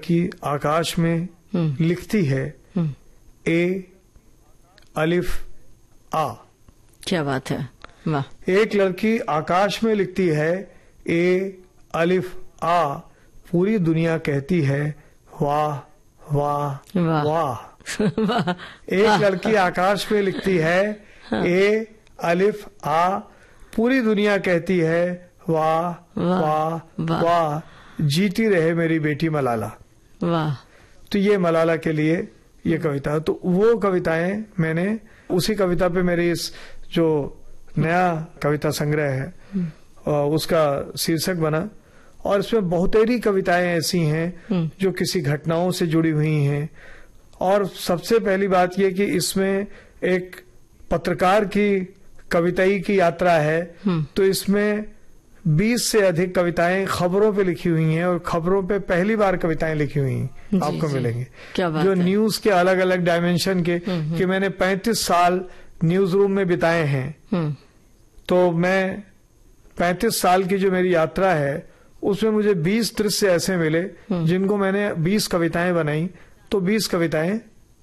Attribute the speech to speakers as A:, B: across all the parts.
A: लड़की आकाश में लिखती है ए अलिफ आ।
B: क्या बात है, वाह।
A: एक लड़की आकाश में लिखती है ए अलिफ आ, पूरी दुनिया कहती है वाह वाह
B: वाह।
A: वाह। एक लड़की आकाश में लिखती है ए अलिफ आ, पूरी दुनिया कहती है वाह वाह वाह, जीती रहे मेरी बेटी मलाला।
B: वाह।
A: तो ये मलाला के लिए ये कविता। तो वो कविताएं मैंने उसी कविता पे मेरी इस जो नया कविता संग्रह है उसका शीर्षक बना, और इसमें बहुतेरी कविताएं ऐसी हैं जो किसी घटनाओं से जुड़ी हुई हैं। और सबसे पहली बात यह कि इसमें एक पत्रकार की कविताई की यात्रा है, तो इसमें 20 से अधिक कविताएं खबरों पे लिखी हुई हैं, और खबरों पे पहली बार कविताएं लिखी हुई हैं आपको मिलेंगी।
B: क्या बात
A: जो
B: है।
A: न्यूज के अलग अलग डायमेंशन के कि मैंने 35 साल न्यूज रूम में बिताए हैं, तो मैं 35 साल की जो मेरी यात्रा है उसमें मुझे 20 दृश्य ऐसे मिले जिनको मैंने 20 कविताएं बनाई, तो 20 कविताएं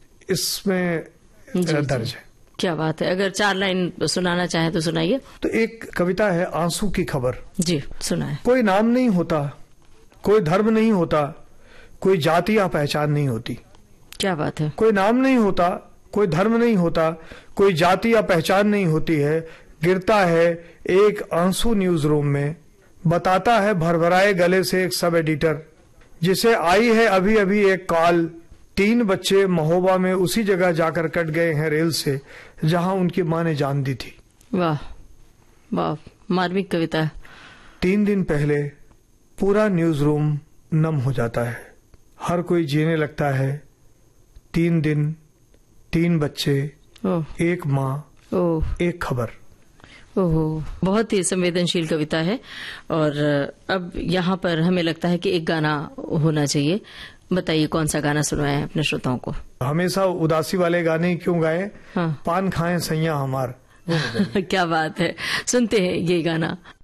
A: इसमें दर्ज है।
B: क्या बात है। अगर 4 लाइन सुनाना चाहें तो सुनाइए।
A: तो एक कविता है आंसू की खबर।
B: जी सुनाए।
A: कोई नाम नहीं होता, कोई धर्म नहीं होता, कोई जाति या पहचान नहीं होती।
B: क्या बात है।
A: कोई नाम नहीं होता, कोई धर्म नहीं होता, कोई जाति या पहचान नहीं होती है, गिरता है एक आंसू न्यूज रूम में, बताता है भरभराए गले से एक सब एडिटर, जिसे आई है अभी अभी एक कॉल, 3 बच्चे महोबा में उसी जगह जाकर कट गए हैं रेल से जहां उनकी मां ने जान दी थी।
B: वाह वाह, मार्मिक कविता है।
A: 3 दिन पहले पूरा न्यूज रूम नम हो जाता है, हर कोई जीने लगता है। 3 दिन, 3 बच्चे, एक माँ, एक खबर।
B: ओहो, बहुत ही संवेदनशील कविता है। और अब यहाँ पर हमें लगता है कि एक गाना होना चाहिए। बताइए कौन सा गाना सुनवाएं अपने श्रोताओं को।
A: हमेशा उदासी वाले गाने क्यों गाएं?
B: हाँ।
A: पान खाएं सैया हमार।
B: क्या बात है, सुनते हैं ये गाना।